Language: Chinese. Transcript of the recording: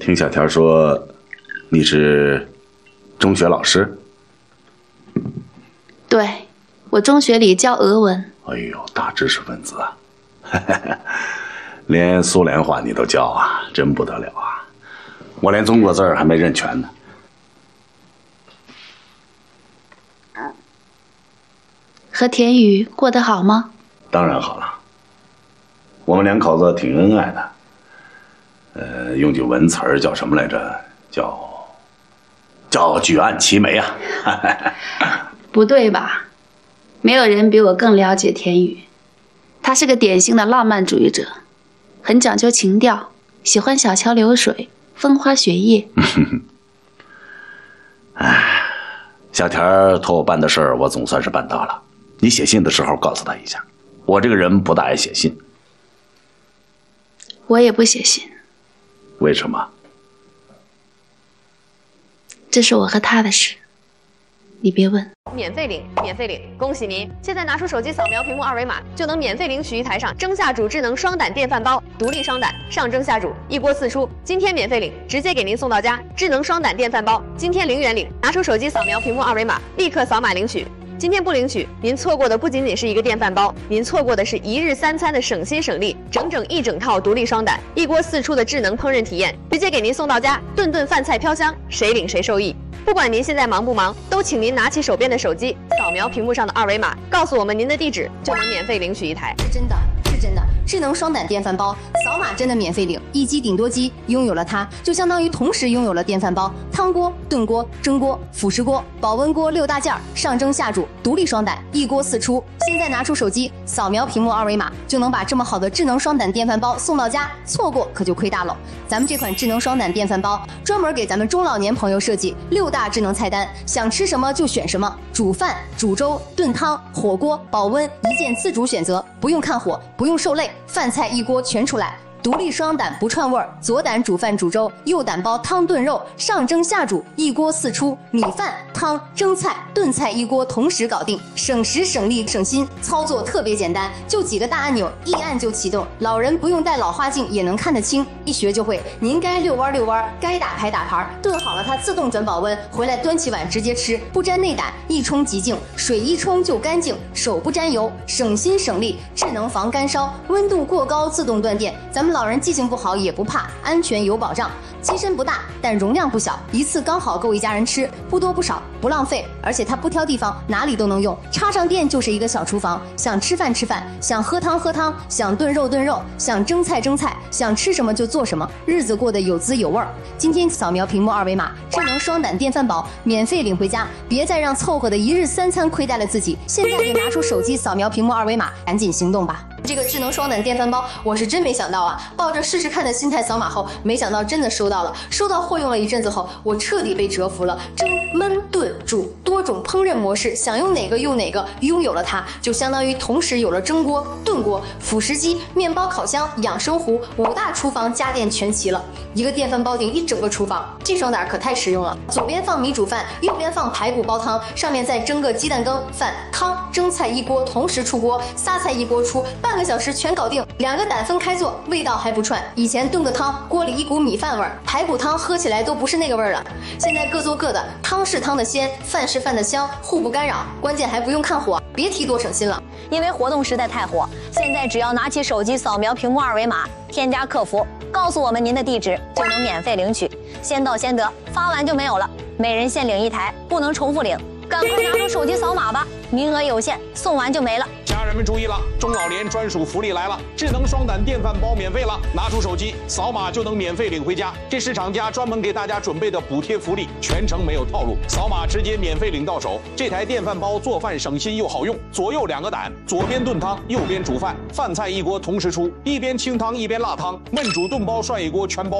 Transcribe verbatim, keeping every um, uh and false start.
听小条说，你是中学老师？ 对，我中学里教俄文。 哎呦，大知识分子啊！连苏联话你都教啊，真不得了啊！我连中国字儿还没认全呢。 和田雨过得好吗？ 当然好了，我们两口子挺恩爱的。呃，用句文词儿叫什么来着？叫叫举案齐眉啊！ 不对吧？没有人比我更了解田雨，他是个典型的浪漫主义者，很讲究情调，喜欢小桥流水、风花雪月。 哎，小田托我办的事儿，我总算是办到了。你写信的时候告诉他一下，我这个人不大爱写信。 我也不写信。 为什么？ 这是我和他的事，你别问。 免费领，免费领！恭喜您！现在拿出手机扫描屏幕二维码，就能免费领取一台上蒸下煮智能双胆电饭煲，独立双胆，上蒸下煮，一锅四出。今天免费领，直接给您送到家。智能双胆电饭煲，今天零元领！拿出手机扫描屏幕二维码，立刻扫码领取。今天不领取，您错过的不仅仅是一个电饭煲，您错过的是一日三餐的省心省力，整整一整套独立双胆，一锅四出的智能烹饪体验，直接给您送到家，顿顿饭菜飘香，谁领谁受益。不管您现在忙不忙，都请您拿起手边的手机，扫描屏幕上的二维码，告诉我们您的地址，就能免费领取一台。 是真的，是真的，智能双胆电饭煲，扫码真的免费领，一机顶多机，拥有了它，就相当于同时拥有了电饭煲、汤锅、炖锅、蒸锅、辅食锅、保温锅六大件，上蒸下煮，独立双胆，一锅四出。现在拿出手机，扫描屏幕二维码，就能把这么好的智能双胆电饭煲送到家，错过可就亏大了。咱们这款智能双胆电饭煲专门给咱们中老年朋友设计六大智能菜单，想吃什么就选什么，煮饭、煮粥、炖汤、火锅、保温，一键自主选择，不用看火，不用受累，饭菜一锅全出来。独立双胆不串味儿，左胆煮饭煮粥，右胆煲汤炖肉，上蒸下煮，一锅四出，米饭、汤、蒸菜、炖菜一锅同时搞定，省时省力省心，操作特别简单，就几个大按钮，一按就启动，老人不用戴老花镜也能看得清，一学就会。您该遛弯遛弯，该打牌打牌，炖好了它自动转保温，回来端起碗直接吃，不沾内胆，一冲即净，水一冲就干净，手不沾油，省心省力，智能防干烧，温度过高自动断电，咱们老人记性不好也不怕，安全有保障。机身不大，但容量不小，一次刚好够一家人吃，不多不少，不浪费，而且它不挑地方，哪里都能用。插上电就是一个小厨房，想吃饭吃饭，想喝汤喝汤，想炖肉炖肉，想蒸菜蒸菜，想吃什么就做什么，日子过得有滋有味儿。今天扫描屏幕二维码，智能双胆电饭煲免费领回家，别再让凑合的一日三餐亏待了自己。现在就拿出手机扫描屏幕二维码，赶紧行动吧！这个智能双胆电饭煲，我是真没想到啊！抱着试试看的心态扫码后，没想到真的收到了。收到货用了一阵子后，我彻底被折服了。蒸、焖、炖、煮多种烹饪模式，想用哪个用哪个。拥有了它，就相当于同时有了蒸锅、炖锅、辅食机、面包烤箱、养生壶，五大厨房家电全齐了。一个电饭煲顶一整个厨房，这双胆可太实用了。左边放米煮饭，右边放排骨煲汤，上面再蒸个鸡蛋羹、饭、汤、蒸菜一锅同时出锅，仨菜一锅出，半个小时全搞定。两个胆分开做，味道还不串。以前炖个汤，锅里一股米饭味儿，排骨汤喝起来都不是那个味儿了。现在各做各的，汤是汤的鲜，饭是饭的香，互不干扰，关键还不用看火，别提多省心了。 因为活动实在太火，现在只要拿起手机扫描屏幕二维码，添加客服，告诉我们您的地址，就能免费领取，先到先得，发完就没有了，每人限领一台，不能重复领，赶快拿出手机扫码吧，名额有限，送完就没了。 家人们注意了，中老年专属福利来了，智能双胆电饭煲免费了，拿出手机扫码就能免费领回家。这是厂家专门给大家准备的补贴福利，全程没有套路，扫码直接免费领到手。这台电饭煲做饭省心又好用，左右两个胆，左边炖汤，右边煮饭，饭菜一锅同时出，一边清汤一边辣汤，焖煮炖煲涮一锅全包。